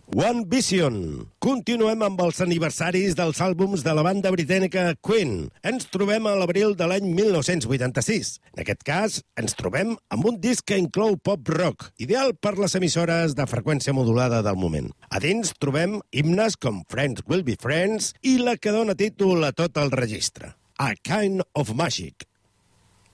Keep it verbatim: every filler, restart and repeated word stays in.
One Vision. Continuem amb els aniversaris dels àlbums de la banda britànica Queen. Ens trobem a l'abril de l'any mil nou-cents vuitanta-sis. En aquest cas, ens trobem amb un disc que inclou pop-rock, ideal per les emissores de freqüència modulada del moment. A dins trobem himnes com Friends Will Be Friends i la que dona títol a tot el registre, A Kind of Magic.